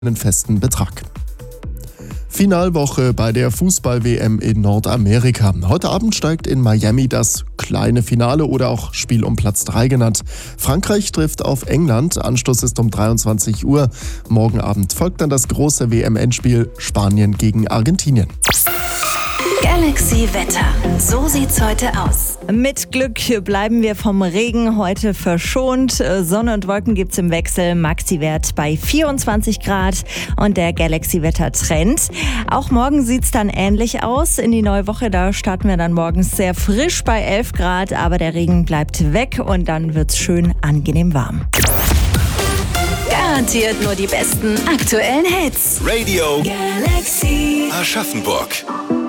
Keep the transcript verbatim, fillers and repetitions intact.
einen festen Betrag. Finalwoche bei der Fußball-W M in Nordamerika. Heute Abend steigt in Miami das kleine Finale oder auch Spiel um Platz drei genannt. Frankreich trifft auf England. Anstoß ist um dreiundzwanzig Uhr. Morgen Abend folgt dann das große W M-Endspiel Spanien gegen Argentinien. Galaxy Wetter. So sieht's heute aus. Mit Glück bleiben wir vom Regen heute verschont. Sonne und Wolken gibt's im Wechsel. Maxi-Wert bei vierundzwanzig Grad und der Galaxy-Wetter-Trend. Auch morgen sieht's dann ähnlich aus. In die neue Woche, da starten wir dann morgens sehr frisch bei elf Grad, aber der Regen bleibt weg und dann wird's schön angenehm warm. Garantiert nur die besten aktuellen Hits. Radio Galaxy Aschaffenburg.